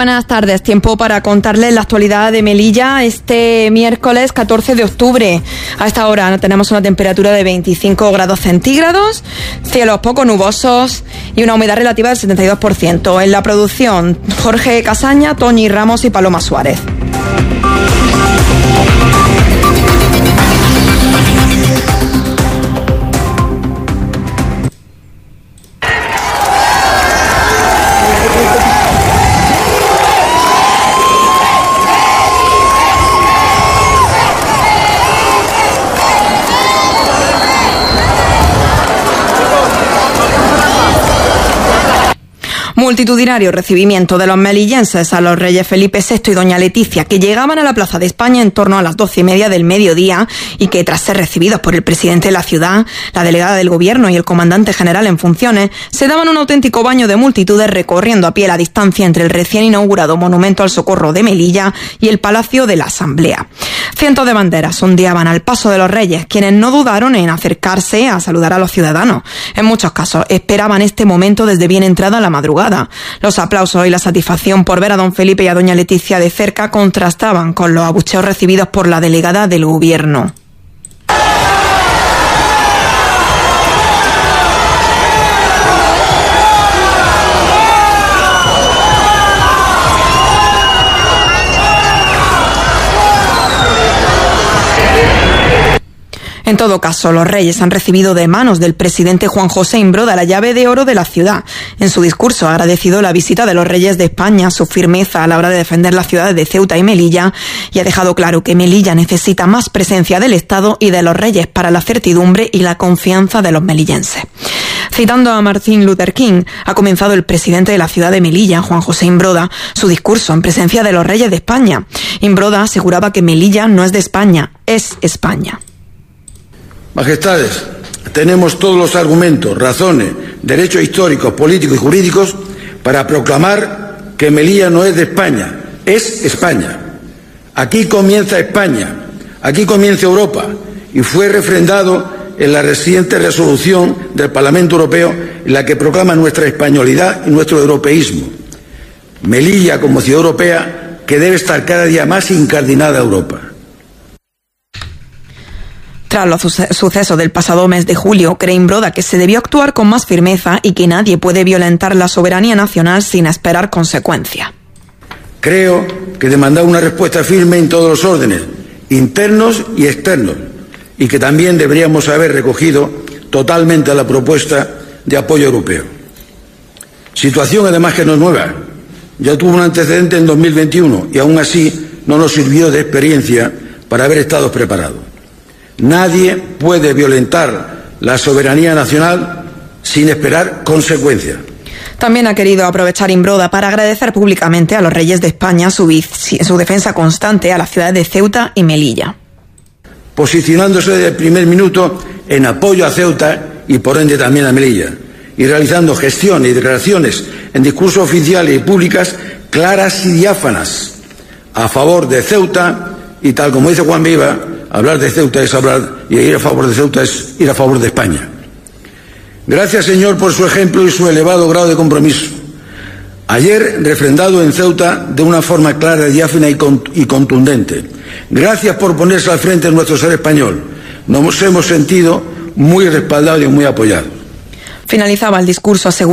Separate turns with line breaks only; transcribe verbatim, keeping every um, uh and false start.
Buenas tardes. Tiempo para contarles la actualidad de Melilla este miércoles catorce de octubre. A esta hora tenemos una temperatura de veinticinco grados centígrados, cielos poco nubosos y una humedad relativa del setenta y dos por ciento. En la producción, Jorge Casaña, Toñi Ramos y Paloma Suárez. Multitudinario recibimiento de los melillenses a los reyes Felipe sexto y doña Leticia, que llegaban a la Plaza de España en torno a las doce y media del mediodía y que, tras ser recibidos por el presidente de la ciudad, la delegada del gobierno y el comandante general en funciones, se daban un auténtico baño de multitudes recorriendo a pie la distancia entre el recién inaugurado Monumento al Socorro de Melilla y el Palacio de la Asamblea. Cientos de banderas ondeaban al paso de los reyes, quienes no dudaron en acercarse a saludar a los ciudadanos. En muchos casos esperaban este momento desde bien entrada la madrugada. Los aplausos y la satisfacción por ver a don Felipe y a doña Leticia de cerca contrastaban con los abucheos recibidos por la delegada del gobierno. En todo caso, los reyes han recibido de manos del presidente Juan José Imbroda la llave de oro de la ciudad. En su discurso ha agradecido la visita de los reyes de España, su firmeza a la hora de defender las ciudades de Ceuta y Melilla, y ha dejado claro que Melilla necesita más presencia del Estado y de los reyes para la certidumbre y la confianza de los melillenses. Citando a Martin Luther King, ha comenzado el presidente de la ciudad de Melilla, Juan José Imbroda, su discurso en presencia de los reyes de España. Imbroda aseguraba que Melilla no es de España, es España.
Majestades, tenemos todos los argumentos, razones, derechos históricos, políticos y jurídicos para proclamar que Melilla no es de España, es España. Aquí comienza España, aquí comienza Europa, y fue refrendado en la reciente resolución del Parlamento Europeo en la que proclama nuestra españolidad y nuestro europeísmo. Melilla, como ciudad europea, que debe estar cada día más incardinada a Europa.
Tras los sucesos del pasado mes de julio, cree Imbroda que se debió actuar con más firmeza y que nadie puede violentar la soberanía nacional sin esperar consecuencias.
Creo que demanda una respuesta firme en todos los órdenes, internos y externos, y que también deberíamos haber recogido totalmente la propuesta de apoyo europeo. Situación además que no es nueva. Ya tuvo un antecedente en dos mil veintiuno y aún así no nos sirvió de experiencia para haber estado preparados. Nadie puede violentar la soberanía nacional sin esperar consecuencias.
También ha querido aprovechar Imbroda para agradecer públicamente a los reyes de España su, su defensa constante a las ciudades de Ceuta y Melilla.
Posicionándose desde el primer minuto en apoyo a Ceuta y por ende también a Melilla, y realizando gestiones y declaraciones en discursos oficiales y públicas claras y diáfanas a favor de Ceuta, y tal como dice Juan Viva, hablar de Ceuta es hablar, y ir a favor de Ceuta es ir a favor de España. Gracias, Señor, por su ejemplo y su elevado grado de compromiso. Ayer, refrendado en Ceuta de una forma clara, diáfana y contundente. Gracias por ponerse al frente de nuestro ser español. Nos hemos sentido muy respaldados y muy apoyados.
Finalizaba el discurso asegurando